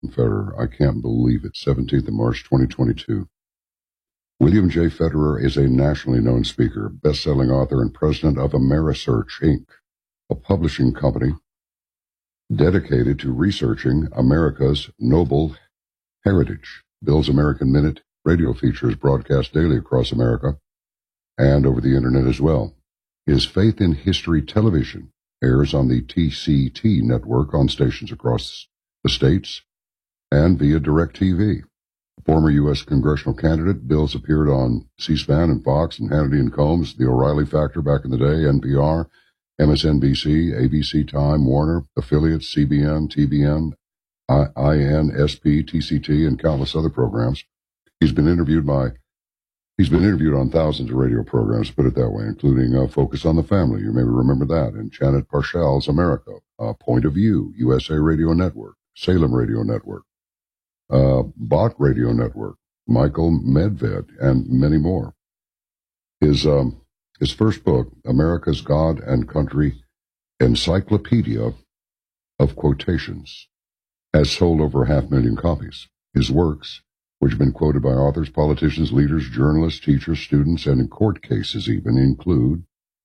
Federer. I can't believe it. 17th of March, 2022. William J. Federer is a nationally known speaker, best-selling author, and president of Amerisearch, Inc., a publishing company dedicated to researching America's noble heritage. Bill's American Minute radio features broadcast daily across America and over the internet as well. His Faith in History television airs on the TCT network on stations across the states and via DirecTV. Former U.S. congressional candidate, Bill's appeared on C-SPAN and Fox and Hannity and Combs, The O'Reilly Factor back in the day, NPR, MSNBC, ABC Time, Warner, affiliates, CBN, TBN, INSP, TCT, and countless other programs. He's been interviewed on thousands of radio programs, put it that way, including Focus on the Family. You may remember that. And Janet Parshall's America, Point of View, USA Radio Network, Salem Radio Network, Bach Radio Network, Michael Medved, and many more. His first book, America's God and Country, Encyclopedia of Quotations, has sold over 500,000 copies. His works, which have been quoted by authors, politicians, leaders, journalists, teachers, students, and in court cases even, include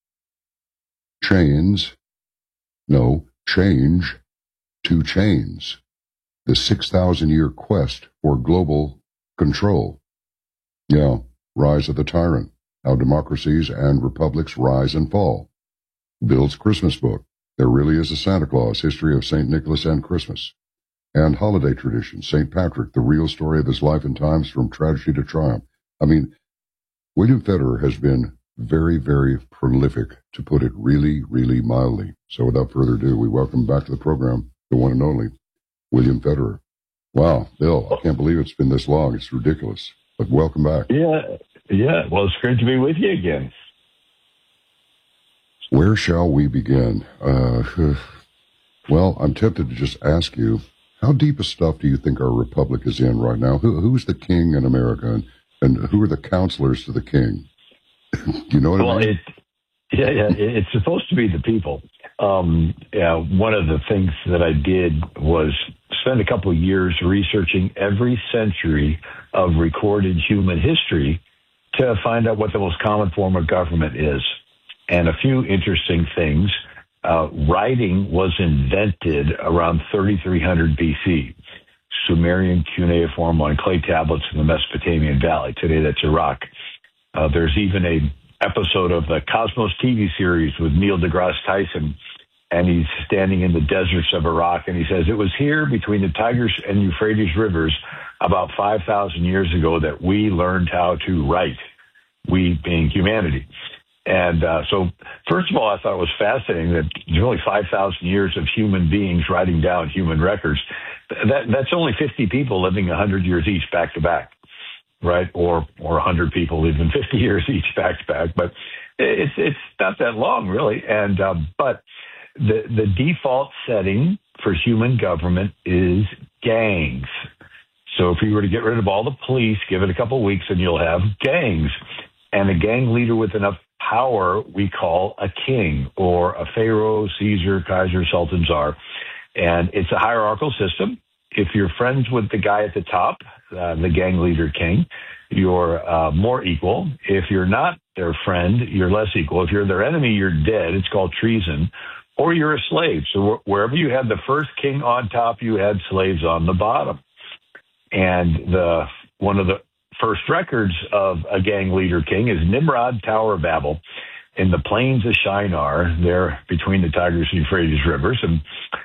Change to Chains, the 6,000-year quest for global control. Rise of the Tyrant, How Democracies and Republics Rise and Fall. Bill's Christmas book, There Really Is a Santa Claus, History of St. Nicholas and Christmas. And holiday tradition, St. Patrick, the real story of his life and times from tragedy to triumph. I mean, William Federer has been very, very prolific, to put it really, really mildly. So without further ado, we welcome back to the program the one and only William Federer. Wow, Bill, I can't believe it's been this long. It's ridiculous. But welcome back. Yeah. Well, it's great to be with you again. Where shall we begin? Well, I'm tempted to just ask you, how deep a stuff do you think our republic is in right now? Who's the king in America, and who are the counselors to the king? Do you know what I mean? It's supposed to be the people. One of the things that I did was spend a couple of years researching every century of recorded human history to find out what the most common form of government is. And a few interesting things. Writing was invented around 3300 BC. Sumerian cuneiform on clay tablets in the Mesopotamian Valley. Today, that's Iraq. There's even an episode of the Cosmos TV series with Neil deGrasse Tyson, and he's standing in the deserts of Iraq, and he says, it was here between the Tigris and Euphrates rivers about 5,000 years ago that we learned how to write, we being humanity. And so, first of all, I thought it was fascinating that there's only 5,000 years of human beings writing down human records. That's only 50 people living 100 years each back to back, right? Or 100 people living 50 years each back to back. But it's not that long, really. And but the default setting for human government is gangs. So if you were to get rid of all the police, give it a couple of weeks, and you'll have gangs. And a gang leader with enough power we call a king, or a pharaoh, Caesar, Kaiser, Sultan, Tsar. And it's a hierarchical system. If you're friends with the guy at the top, the gang leader king, you're more equal. If you're not their friend, you're less equal. If you're their enemy, you're dead. It's called treason. Or you're a slave. So wherever you had the first king on top, you had slaves on the bottom. And one of the first records of a gang leader king is Nimrod, Tower of Babel, in the plains of Shinar, there between the Tigris and Euphrates rivers. And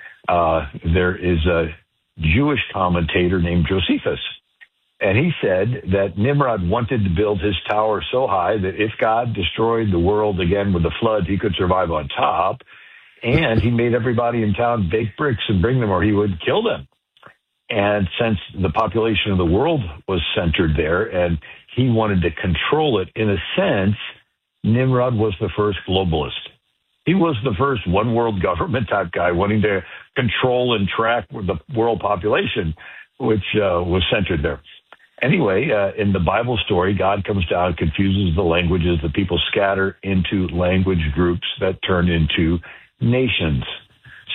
there is a Jewish commentator named Josephus. And he said that Nimrod wanted to build his tower so high that if God destroyed the world again with a flood, he could survive on top. And he made everybody in town bake bricks and bring them, or he would kill them. And since the population of the world was centered there and he wanted to control it, in a sense, Nimrod was the first globalist. He was the first one world government type guy wanting to control and track the world population, which was centered there. Anyway, in the Bible story, God comes down, confuses the languages. The people scatter into language groups that turn into nations.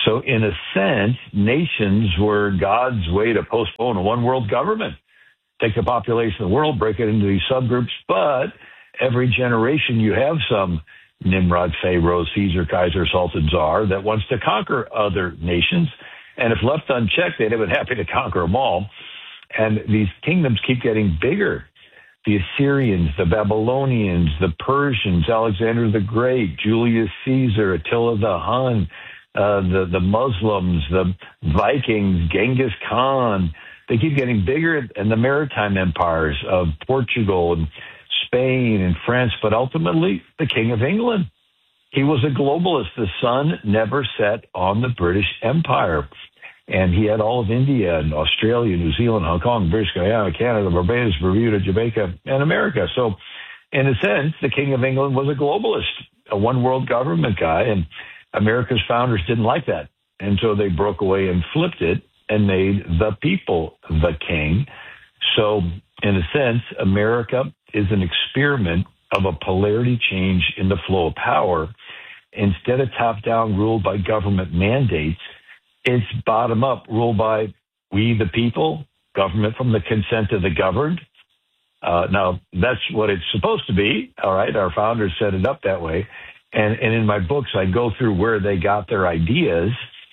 So in a sense, nations were God's way to postpone a one world government. Take the population of the world, break it into these subgroups, but every generation you have some Nimrod, Pharaoh, Caesar, Kaiser, Sultan, Tsar that wants to conquer other nations. And if left unchecked, they'd have been happy to conquer them all. And these kingdoms keep getting bigger. The Assyrians, the Babylonians, the Persians, Alexander the Great, Julius Caesar, Attila the Hun, the Muslims, the Vikings, Genghis Khan. They keep getting bigger, and the maritime empires of Portugal and Spain and France, but ultimately the King of England. He was a globalist. The sun never set on the British Empire. And he had all of India and Australia, New Zealand, Hong Kong, British Guyana, Canada, Barbados, Bermuda, Jamaica, and America. So in a sense, the King of England was a globalist, a one world government guy. And America's founders didn't like that. And so they broke away and flipped it and made the people the king. So in a sense, America is an experiment of a polarity change in the flow of power. Instead of top-down ruled by government mandates, it's bottom-up ruled by we the people, government from the consent of the governed. Now, that's what it's supposed to be, all right? Our founders set it up that way. And in my books, I go through where they got their ideas,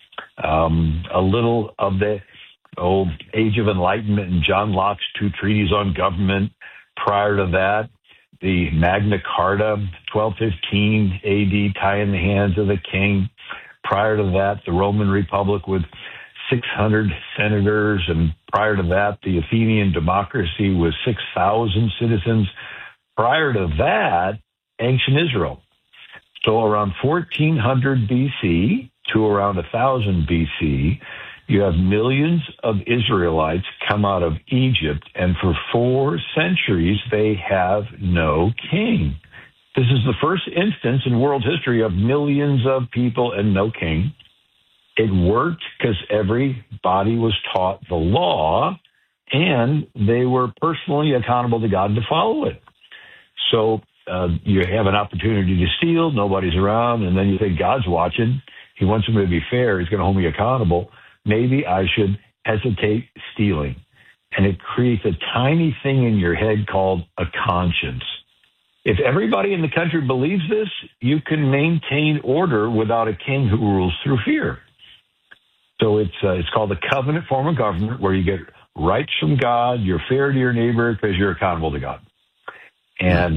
a little of the old Age of Enlightenment and John Locke's 2 treatises on government. Prior to that, the Magna Carta, 1215 AD, tie in the hands of the king. Prior to that, the Roman Republic with 600 senators. And prior to that, the Athenian democracy with 6,000 citizens. Prior to that, ancient Israel. So around 1400 BC to around 1000 BC, you have millions of Israelites come out of Egypt, and for 4 centuries, they have no king. This is the first instance in world history of millions of people and no king. It worked because everybody was taught the law, and they were personally accountable to God to follow it. So you have an opportunity to steal, nobody's around, and then you think God's watching. He wants me to be fair. He's going to hold me accountable. Maybe I should hesitate stealing. And it creates a tiny thing in your head called a conscience. If everybody in the country believes this, you can maintain order without a king who rules through fear. So it's called a covenant form of government where you get rights from God, you're fair to your neighbor because you're accountable to God. And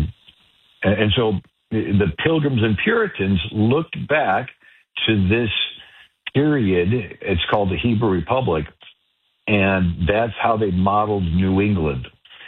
so the Pilgrims and Puritans looked back to this period. It's called the Hebrew Republic, and that's how they modeled New England.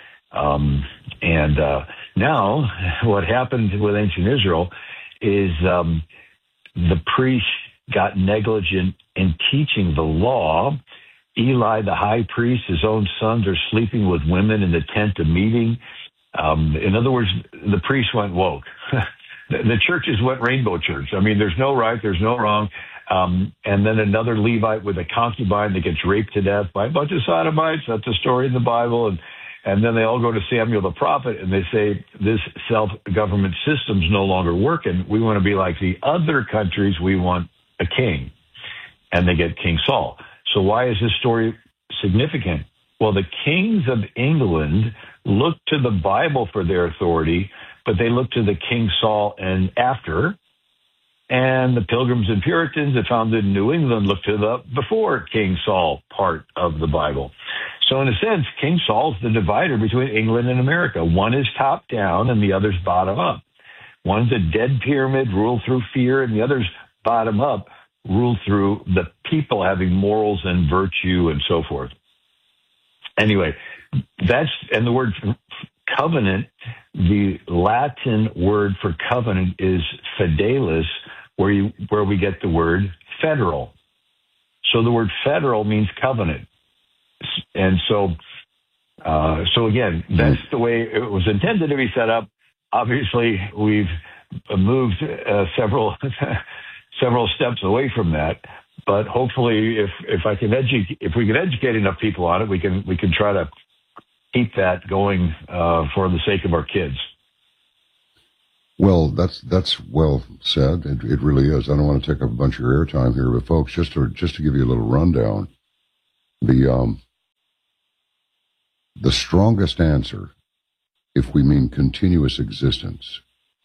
Now what happened with ancient Israel is the priests got negligent in teaching the law. Eli, the high priest, his own sons are sleeping with women in the tent of meeting. In other words, the priests went woke. The churches went rainbow church. I mean, there's no right, there's no wrong. And then another Levite with a concubine that gets raped to death by a bunch of sodomites. That's a story in the Bible. And then they all go to Samuel the prophet and they say, this self-government system's no longer working. We want to be like the other countries. We want a king. And they get King Saul. So why is this story significant? Well, the kings of England looked to the Bible for their authority, but they looked to the King Saul and after. And the Pilgrims and Puritans that founded New England looked to the before King Saul part of the Bible. So in a sense, King Saul's the divider between England and America. One is top down and the other's bottom up. One's a dead pyramid ruled through fear, and the other's bottom up ruled through the people having morals and virtue and so forth. Anyway, and the word covenant, the Latin word for covenant is fidelis, where we get the word federal. So the word federal means covenant. And so again, that's the way it was intended to be set up. Obviously, we've moved several steps away from that. But hopefully, if we can educate enough people on it, we can try to keep that going for the sake of our kids. Well, that's well said. It really is. I don't want to take up a bunch of your airtime here, but folks, just to give you a little rundown, the strongest answer, if we mean continuous existence,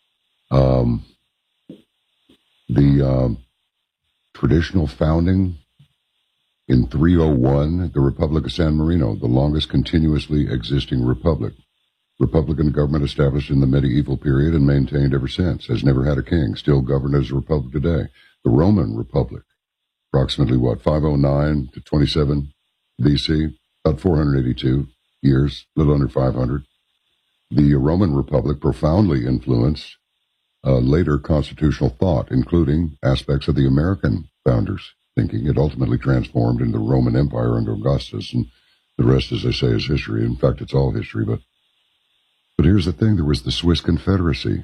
the traditional founding in 301, the Republic of San Marino, the longest continuously existing republic. Republican government established in the medieval period and maintained ever since, has never had a king, still governed as a republic today. The Roman Republic, approximately 509 to 27 BC, about 482 years, a little under 500. The Roman Republic profoundly influenced later constitutional thought, including aspects of the American founders' thinking. It ultimately transformed into the Roman Empire under Augustus, and the rest, as I say, is history. In fact, it's all history, but here's the thing. There was the Swiss Confederacy.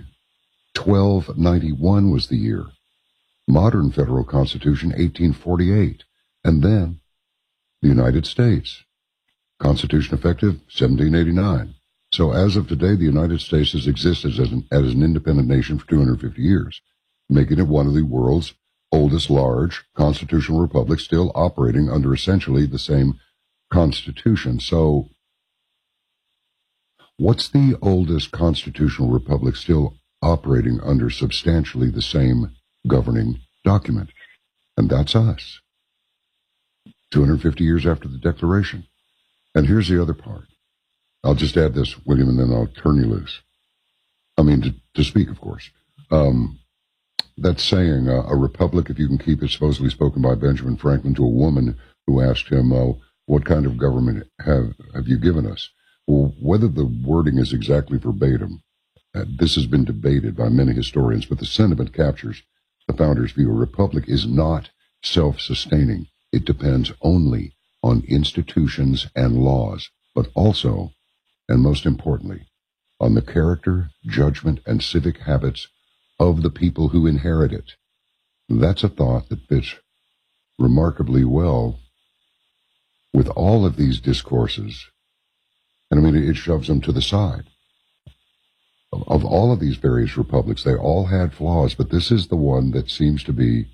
1291 was the year. Modern federal constitution, 1848. And then the United States. Constitution effective, 1789. So as of today, the United States has existed as an independent nation for 250 years, making it one of the world's oldest large constitutional republics, still operating under essentially the same constitution. So what's the oldest constitutional republic still operating under substantially the same governing document? And that's us. 250 years after the Declaration. And here's the other part. I'll just add this, William, and then I'll turn you loose. I mean, to speak, of course. That saying, a republic, if you can keep it, supposedly spoken by Benjamin Franklin to a woman who asked him, what kind of government have you given us? Well, whether the wording is exactly verbatim, this has been debated by many historians, but the sentiment captures the founders' view. A republic is not self-sustaining. It depends only on institutions and laws, but also, and most importantly, on the character, judgment, and civic habits of the people who inherit it. That's a thought that fits remarkably well with all of these discourses. And I mean, it shoves them to the side. Of all of these various republics, they all had flaws, but this is the one that seems to be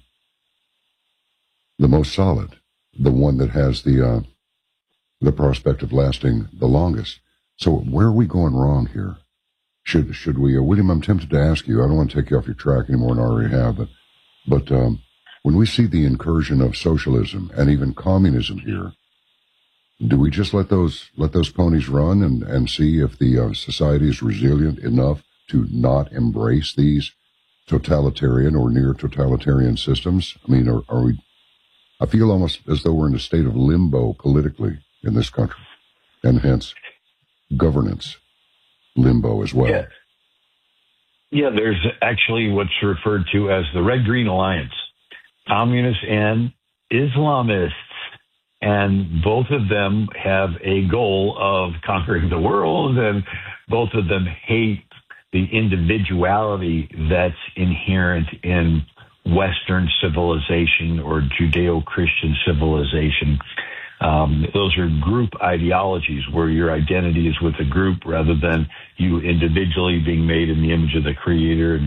the most solid, the one that has the prospect of lasting the longest. So where are we going wrong here? Should we, William, I'm tempted to ask you, I don't want to take you off your track anymore than I already have, but when we see the incursion of socialism and even communism here, do we just let those ponies run and see if the society is resilient enough to not embrace these totalitarian or near totalitarian systems? I mean, are we? I feel almost as though we're in a state of limbo politically in this country, and hence governance limbo as well. Yeah, there's actually what's referred to as the Red-Green Alliance, communists and Islamists. And both of them have a goal of conquering the world, and both of them hate the individuality that's inherent in Western civilization or Judeo-Christian civilization. Those are group ideologies where your identity is with a group rather than you individually being made in the image of the Creator.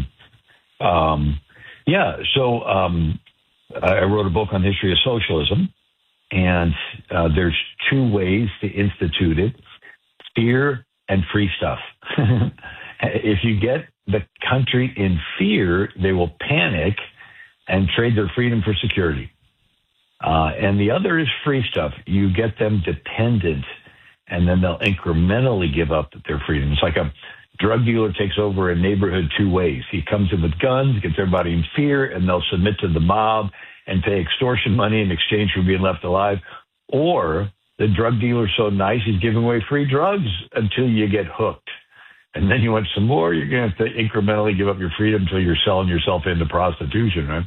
I wrote a book on history of socialism. And there's two ways to institute it: fear and free stuff. If you get the country in fear, they will panic and trade their freedom for security. And the other is free stuff. You get them dependent, and then they'll incrementally give up their freedom. It's like a drug dealer takes over a neighborhood two ways. He comes in with guns, gets everybody in fear, and they'll submit to the mob and pay extortion money in exchange for being left alive. Or the drug dealer's so nice, he's giving away free drugs until you get hooked. And then you want some more, you're going to have to incrementally give up your freedom until you're selling yourself into prostitution, right?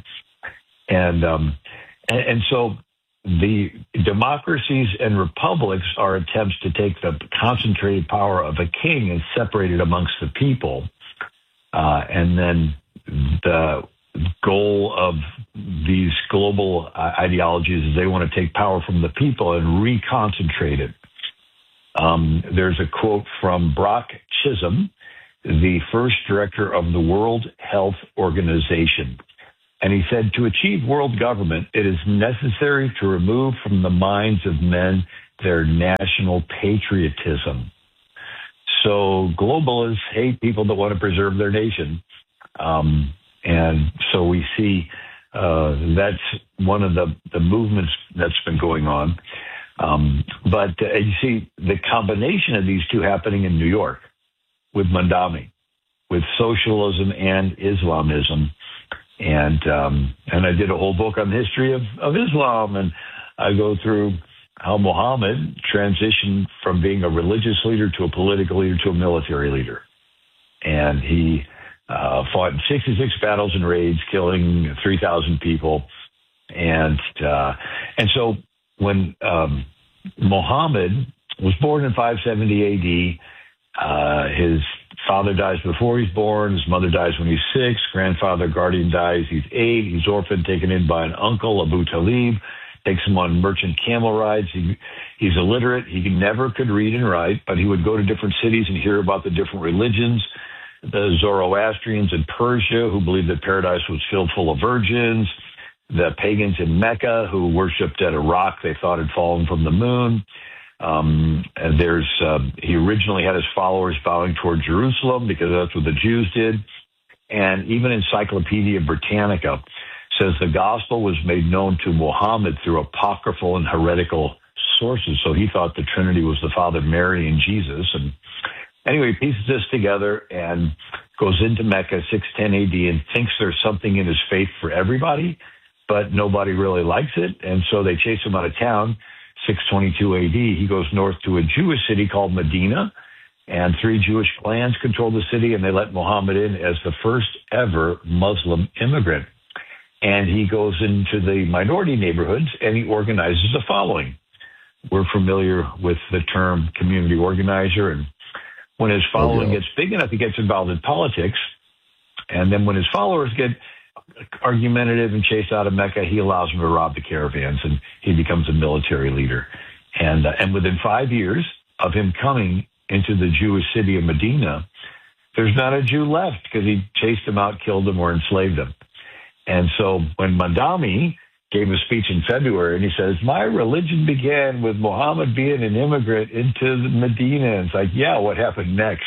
And so the democracies and republics are attempts to take the concentrated power of a king and separate it amongst the people. And then the goal of these global ideologies is they want to take power from the people and reconcentrate it. There's a quote from Brock Chisholm. the first director of the World Health Organization. And he said, to achieve world government, it is necessary to remove from the minds of men their national patriotism. So globalists hate people that want to preserve their nation. And so we see that's one of the movements that's been going on. But you see the combination of these two happening in New York with Mamdani, with socialism and Islamism. And I did a whole book on the history of Islam, and I go through how Muhammad transitioned from being a religious leader to a political leader to a military leader. And he fought in 66 battles and raids, killing 3,000 people. And so when Muhammad was born in 570 AD, his father dies before he's born. His mother dies when he's 6. Grandfather guardian dies. He's 8. He's orphaned, taken in by an uncle, Abu Talib. Takes him on merchant camel rides. He's illiterate. He never could read and write, but he would go to different cities and hear about the different religions. The Zoroastrians in Persia, who believed that paradise was filled full of virgins. The pagans in Mecca, who worshipped at a rock they thought had fallen from the moon. And he originally had his followers bowing toward Jerusalem because that's what the Jews did. And even Encyclopedia Britannica says the gospel was made known to Muhammad through apocryphal and heretical sources. So he thought the Trinity was the Father, Mary, and Jesus. And anyway, he pieces this together and goes into Mecca, 610 AD, and thinks there's something in his faith for everybody, but nobody really likes it. And so they chase him out of town. 622 AD, he goes north to a Jewish city called Medina, and 3 Jewish clans control the city, and they let Muhammad in as the first ever Muslim immigrant. And he goes into the minority neighborhoods, and he organizes a following. We're familiar with the term community organizer, and when his following gets big enough, he gets involved in politics, and then when his followers get argumentative and chased out of Mecca, he allows them to rob the caravans, and he becomes a military leader. And within 5 years of him coming into the Jewish city of Medina, there's not a Jew left because he chased them out, killed them, or enslaved them. And so when Mamdani gave a speech in February, and he says, my religion began with Muhammad being an immigrant into Medina. And it's like, yeah, what happened next?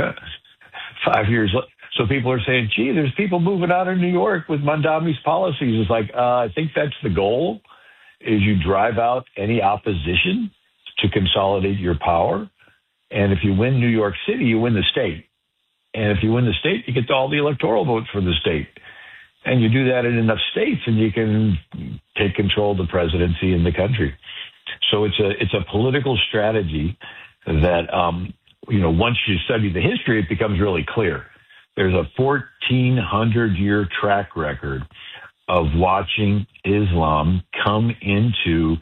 5 years later. So people are saying, gee, there's people moving out of New York with Mamdani's policies. It's like, I think that's the goal, is you drive out any opposition to consolidate your power. And if you win New York City, you win the state. And if you win the state, you get all the electoral votes for the state. And you do that in enough states, and you can take control of the presidency in the country. So it's a political strategy that, once you study the history, it becomes really clear. There's a 1,400-year track record of watching Islam come into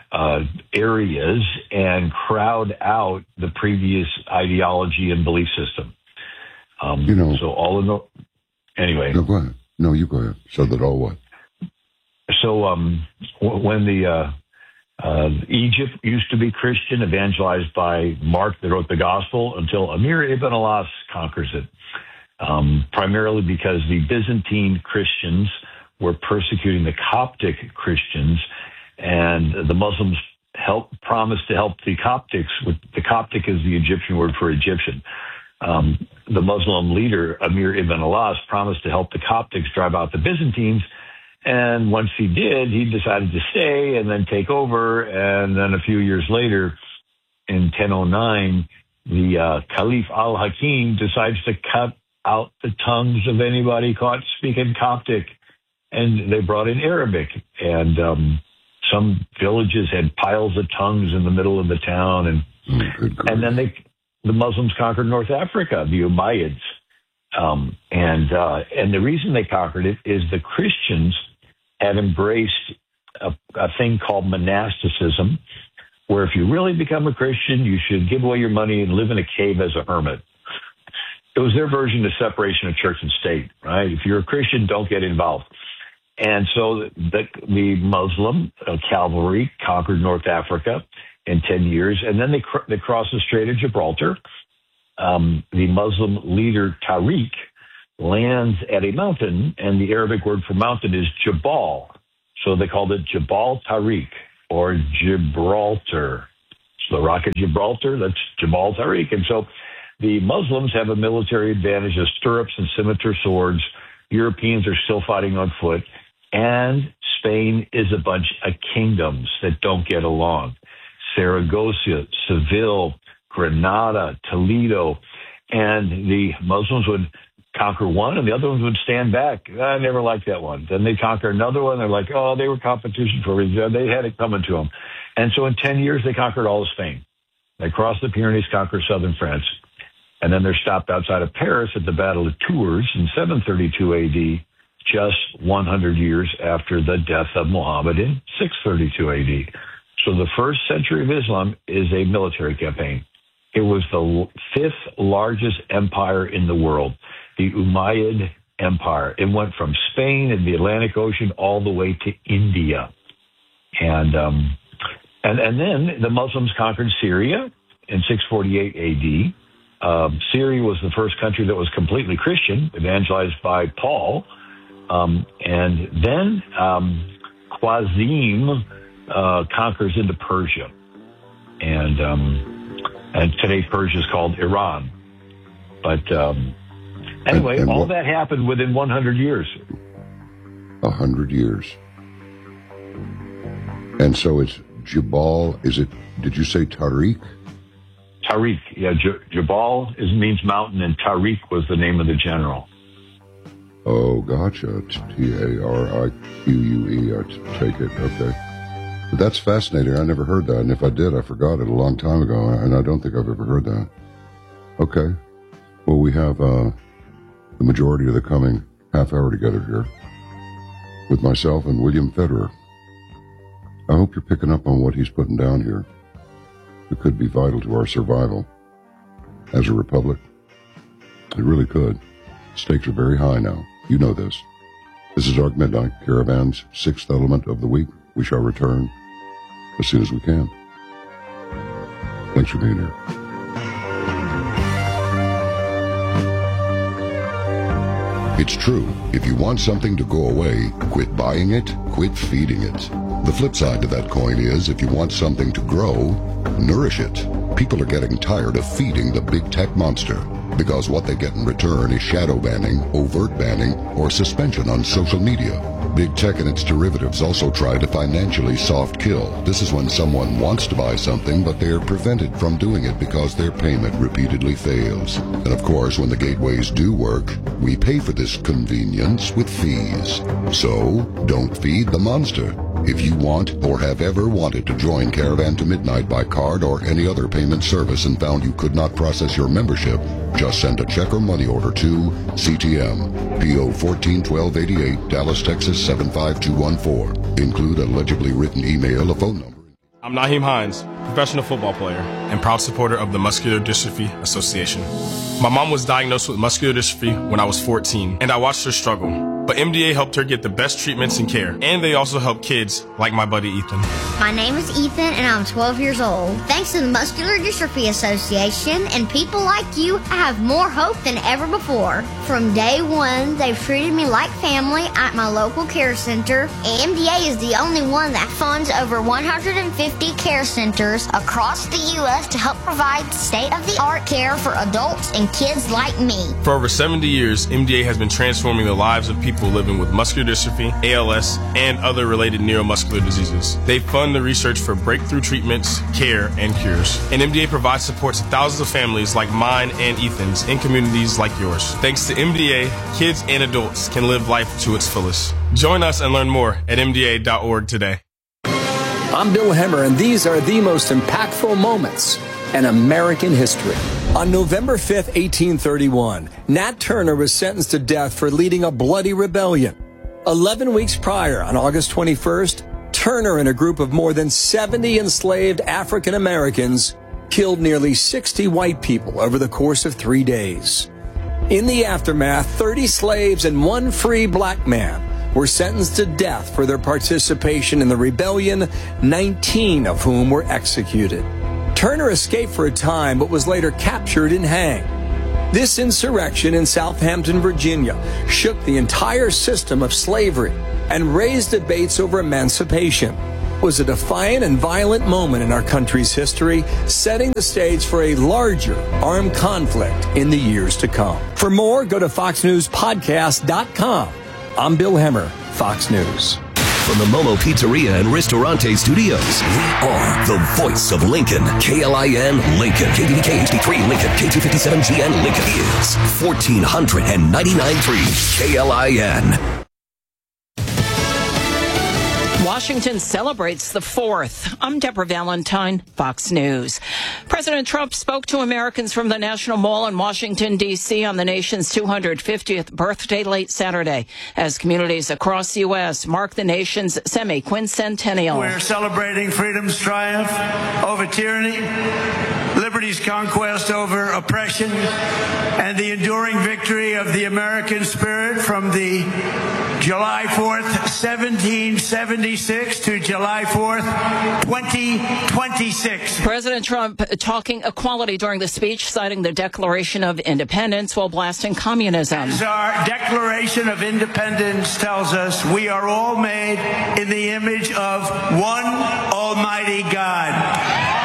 areas and crowd out the previous ideology and belief system. So all in all, anyway. No, go ahead. No, you go ahead. So that all what? So when the Egypt used to be Christian, evangelized by Mark that wrote the gospel, until Amir ibn al-As conquers it. Primarily because the Byzantine Christians were persecuting the Coptic Christians, and the Muslims promised to help the Coptics. The Coptic is the Egyptian word for Egyptian. The Muslim leader, Amir ibn al-As, promised to help the Coptics drive out the Byzantines, and once he did, he decided to stay and then take over, and then a few years later, in 1009, the Caliph al-Hakim decides to cut out the tongues of anybody caught speaking Coptic, and they brought in Arabic, and some villages had piles of tongues in the middle of the town, and then the Muslims conquered North Africa, the Umayyads, and the reason they conquered it is the Christians had embraced a thing called monasticism, where if you really become a Christian, you should give away your money and live in a cave as a hermit. It was their version of separation of church and state, right? If you're a Christian, don't get involved. And so the Muslim cavalry conquered North Africa in 10 years, and then they crossed the Strait of Gibraltar, the Muslim leader Tariq lands at a mountain, and the Arabic word for mountain is Jabal. So they called it Jabal Tariq or Gibraltar. So the Rock of Gibraltar, that's Jabal Tariq. And so the Muslims have a military advantage of stirrups and scimitar swords. Europeans are still fighting on foot. And Spain is a bunch of kingdoms that don't get along. Saragossa, Seville, Granada, Toledo. And the Muslims would conquer one, and the other ones would stand back. I never liked that one. Then they conquer another one. They're like, oh, they were competition for it. They had it coming to them. And so in 10 years, they conquered all of Spain. They crossed the Pyrenees, conquered southern France. And then they're stopped outside of Paris at the Battle of Tours in 732 AD, just 100 years after the death of Muhammad in 632 AD. So the first century of Islam is a military campaign. It was the fifth largest empire in the world, the Umayyad Empire. It went from Spain and the Atlantic Ocean all the way to India. And then the Muslims conquered Syria in 648 AD. Syria was the first country that was completely Christian, evangelized by Paul. And then Khwarizm conquers into Persia. And today Persia is called Iran. But anyway, and all that happened within 100 years. 100 years. And so it's Jabal, did you say Tariq? Tariq, yeah. Jabal means mountain, and Tariq was the name of the general. Oh, gotcha. Tarique, I take it. Okay. But that's fascinating. I never heard that. And if I did, I forgot it a long time ago. And I don't think I've ever heard that. Okay. Well, we have the majority of the coming half hour together here with myself and William Federer. I hope you're picking up on what he's putting down here. It could be vital to our survival as a republic. It really could. Stakes are very high now. You know this. This is Dark Midnight, Caravan's sixth element of the week. We shall return as soon as we can. Thanks for being here. It's true. If you want something to go away, quit buying it, quit feeding it. The flip side to that coin is, if you want something to grow, nourish it. People are getting tired of feeding the big tech monster, because what they get in return is shadow banning, overt banning, or suspension on social media. Big tech and its derivatives also try to financially soft kill. This is when someone wants to buy something, but they are prevented from doing it because their payment repeatedly fails. And of course, when the gateways do work, we pay for this convenience with fees. So, don't feed the monster. If you want or have ever wanted to join Caravan to Midnight by card or any other payment service and found you could not process your membership, just send a check or money order to CTM, P.O. 141288, Dallas, Texas 75214. Include a legibly written email, a phone number. I'm Naheem Hines, professional football player and proud supporter of the Muscular Dystrophy Association. My mom was diagnosed with muscular dystrophy when I was 14, and I watched her struggle. But MDA helped her get the best treatments and care, and they also help kids like my buddy Ethan. My name is Ethan, and I'm 12 years old. Thanks to the Muscular Dystrophy Association and people like you, I have more hope than ever before. From day one, they've treated me like family at my local care center. MDA is the only one that funds over 150 care centers across the U.S. to help provide state-of-the-art care for adults and kids like me. For over 70 years, MDA has been transforming the lives of people living with muscular dystrophy, ALS, and other related neuromuscular diseases. They fund the research for breakthrough treatments, care, and cures. And MDA provides support to thousands of families like mine and Ethan's in communities like yours. Thanks to MDA, kids and adults can live life to its fullest. Join us and learn more at MDA.org today. I'm Bill Hemmer, and these are the most impactful moments in American history. On November 5th, 1831, Nat Turner was sentenced to death for leading a bloody rebellion. 11 weeks prior, on August 21st, Turner and a group of more than 70 enslaved African Americans killed nearly 60 white people over the course of 3 days. In the aftermath, 30 slaves and one free black man were sentenced to death for their participation in the rebellion, 19 of whom were executed. Turner escaped for a time but was later captured and hanged. This insurrection in Southampton, Virginia, shook the entire system of slavery and raised debates over emancipation. It was a defiant and violent moment in our country's history, setting the stage for a larger armed conflict in the years to come. For more, go to FoxNewsPodcast.com. I'm Bill Hemmer, Fox News. From the Momo Pizzeria and Ristorante Studios, we are the voice of Lincoln. KLIN Lincoln. KDDK HD3 Lincoln. K257GN Lincoln is 1499.3 KLIN. Washington celebrates the 4th. I'm Deborah Valentine, Fox News. President Trump spoke to Americans from the National Mall in Washington, D.C. on the nation's 250th birthday late Saturday as communities across the U.S. mark the nation's semi-quincentennial. We're celebrating freedom's triumph over tyranny, liberty's conquest over oppression, and the enduring victory of the American spirit from the July 4th, 1776 to July 4th, 2026. President Trump talking equality during the speech, citing the Declaration of Independence while blasting communism. As our Declaration of Independence tells us, we are all made in the image of one Almighty God.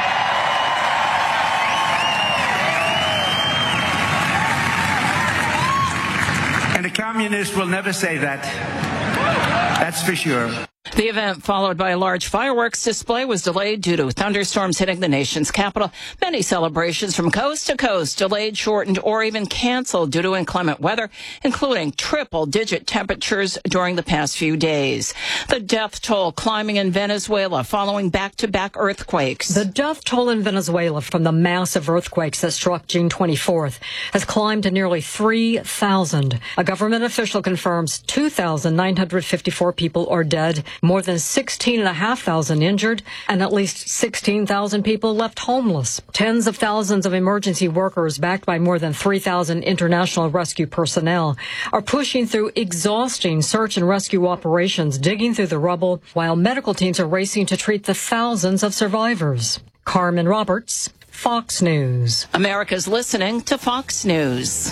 And a communist will never say that. That's for sure. The event, followed by a large fireworks display, was delayed due to thunderstorms hitting the nation's capital. Many celebrations from coast to coast delayed, shortened, or even canceled due to inclement weather, including triple-digit temperatures during the past few days. The death toll climbing in Venezuela following back-to-back earthquakes. The death toll in Venezuela from the massive earthquakes that struck June 24th has climbed to nearly 3,000. A government official confirms 2,954 people are dead, more than 16,500 injured, and at least 16,000 people left homeless. Tens of thousands of emergency workers, backed by more than 3,000 international rescue personnel, are pushing through exhausting search and rescue operations, digging through the rubble, while medical teams are racing to treat the thousands of survivors. Carmen Roberts, Fox News. America's listening to Fox News.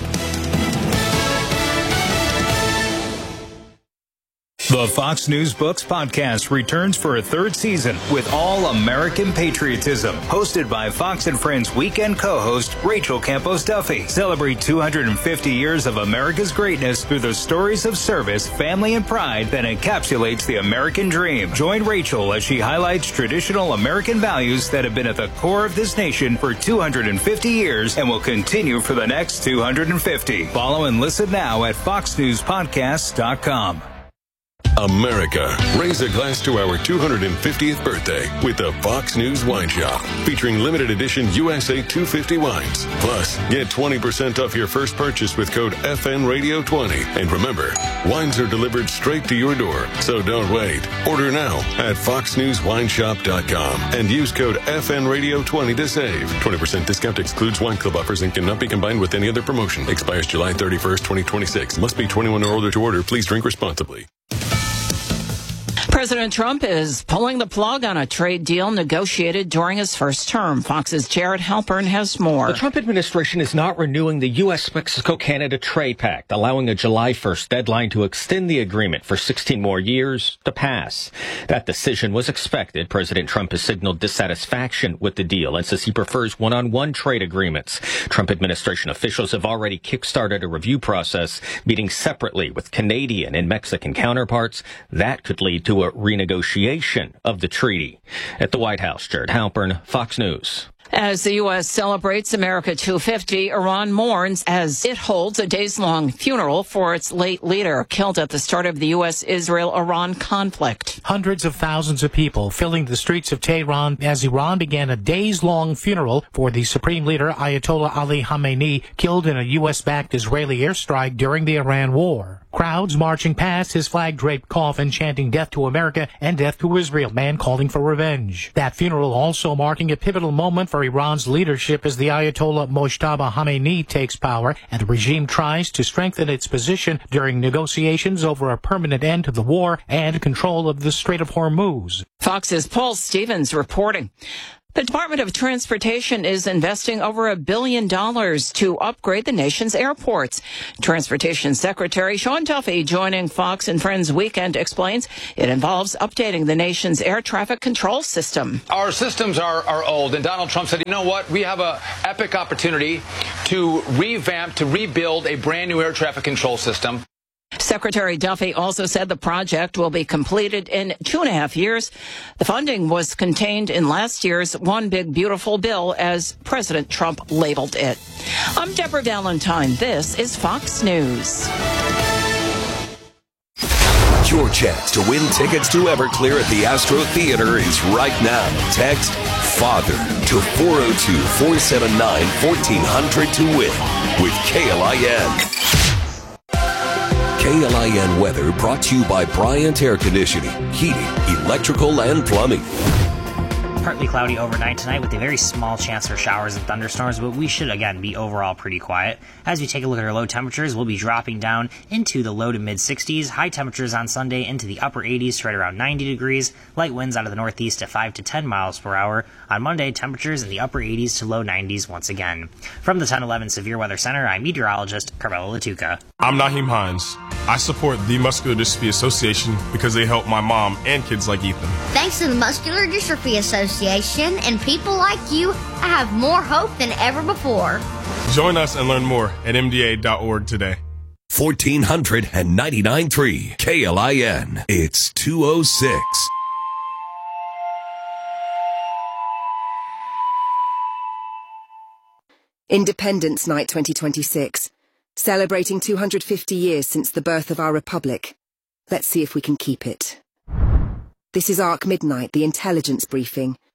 The Fox News Books podcast returns for a third season with all American patriotism. Hosted by Fox and Friends weekend co-host Rachel Campos Duffy. Celebrate 250 years of America's greatness through the stories of service, family, and pride that encapsulates the American dream. Join Rachel as she highlights traditional American values that have been at the core of this nation for 250 years and will continue for the next 250. Follow and listen now at foxnewspodcasts.com. America, raise a glass to our 250th birthday with the Fox News Wine Shop, featuring limited edition USA 250 wines. Plus, get 20% off your first purchase with code FNRadio20. And remember, wines are delivered straight to your door, so don't wait. Order now at foxnewswineshop.com and use code FNRadio20 to save. 20% discount excludes wine club offers and cannot be combined with any other promotion. Expires July 31st, 2026. Must be 21 or older to order. Please drink responsibly. President Trump is pulling the plug on a trade deal negotiated during his first term. Fox's Jared Halpern has more. The Trump administration is not renewing the U.S.-Mexico-Canada Trade Pact, allowing a July 1st deadline to extend the agreement for 16 more years to pass. That decision was expected. President Trump has signaled dissatisfaction with the deal and says he prefers one-on-one trade agreements. Trump administration officials have already kickstarted a review process, meeting separately with Canadian and Mexican counterparts. That could lead to a renegotiation of the treaty. At the White House, Jared Halpern, Fox News. As the U.S. celebrates America 250, Iran mourns as it holds a days-long funeral for its late leader, killed at the start of the U.S.-Israel-Iran conflict. Hundreds of thousands of people filling the streets of Tehran as Iran began a days-long funeral for the supreme leader, Ayatollah Ali Khamenei, killed in a U.S.-backed Israeli airstrike during the Iran war. Crowds marching past his flag-draped coffin, chanting death to America and death to Israel, man calling for revenge. That funeral also marking a pivotal moment for Iran's leadership as the Ayatollah Mojtaba Khamenei takes power and the regime tries to strengthen its position during negotiations over a permanent end to the war and control of the Strait of Hormuz. Fox's Paul Stevens reporting. The Department of Transportation is investing over $1 billion to upgrade the nation's airports. Transportation Secretary Sean Duffy, joining Fox and Friends Weekend, explains it involves updating the nation's air traffic control system. Our systems are old, and Donald Trump said, you know what, we have an epic opportunity to revamp, to rebuild a brand new air traffic control system. Secretary Duffy also said the project will be completed in 2.5 years. The funding was contained in last year's One Big Beautiful Bill, as President Trump labeled it. I'm Deborah Valentine. This is Fox News. Your chance to win tickets to Everclear at the Astro Theater is right now. Text FATHER to 402-479-1400 to win with KLIN. KLIN weather brought to you by Bryant Air Conditioning, Heating, Electrical, and Plumbing. Partly cloudy overnight tonight with a very small chance for showers and thunderstorms, but we should again be overall pretty quiet. As we take a look at our low temperatures, we'll be dropping down into the low to mid 60s. High temperatures on Sunday into the upper 80s to right around 90 degrees. Light winds out of the northeast at 5 to 10 miles per hour. On Monday, temperatures in the upper 80s to low 90s once again. From the 1011 Severe Weather Center, I'm meteorologist Carmela Latuca. I'm Naheem Hines. I support the Muscular Dystrophy Association because they help my mom and kids like Ethan. Thanks to the Muscular Dystrophy Association and people like you, I have more hope than ever before. Join us and learn more at MDA.org today. 1499.3 KLIN. It's 2:06. Independence Night 2026. Celebrating 250 years since the birth of our republic. Let's see if we can keep it. This is ARC Midnight, the intelligence briefing.